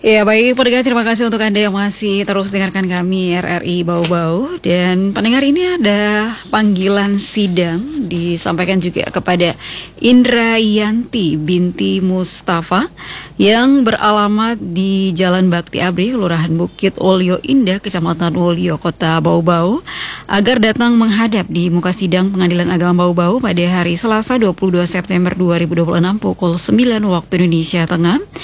Ya baik pendengar, terima kasih untuk Anda yang masih terus dengarkan kami RRI Bau-Bau. Dan pendengar, ini ada panggilan sidang disampaikan juga kepada Indra Yanti binti Mustafa yang beralamat di Jalan Bakti Abri, Kelurahan Bukit Olio Indah, Kecamatan Wolio, Kota Bau-Bau, agar datang menghadap di muka sidang Pengadilan Agama Bau-Bau pada hari Selasa 22 September 2026 pukul 9 waktu Indonesia Tengah